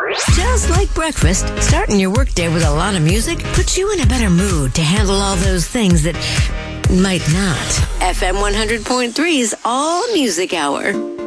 Just like breakfast, starting your workday with a lot of music puts you in a better mood to handle all those things that might not. FM 100.3's All Music Hour.